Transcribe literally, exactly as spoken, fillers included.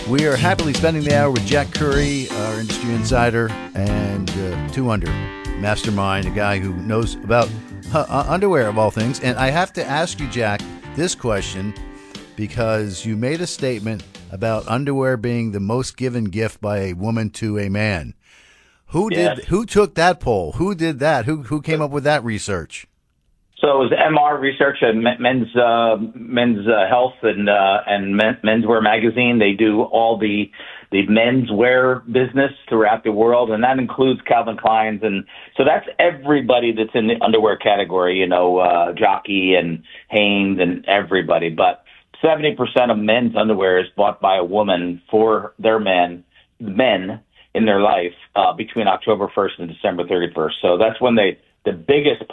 We are happily spending the hour with Jack Curry, our industry insider, and uh, Two Under, mastermind, a guy who knows about uh, underwear of all things. And I have to ask you, Jack, this question, because you made a statement about underwear being the most given gift by a woman to a man. Who did? Yes. Who took that poll? Who did that? Who who came up with that research? So it was M R Research and Men's uh, Men's uh, Health and uh, and Men, Menswear Magazine. They do all the the menswear business throughout the world, and that includes Calvin Klein's, and so that's everybody that's in the underwear category. You know, uh, Jockey and Hanes and everybody. But seventy percent of men's underwear is bought by a woman for their men men in their life uh, between October first and December thirty-first. So that's when they the biggest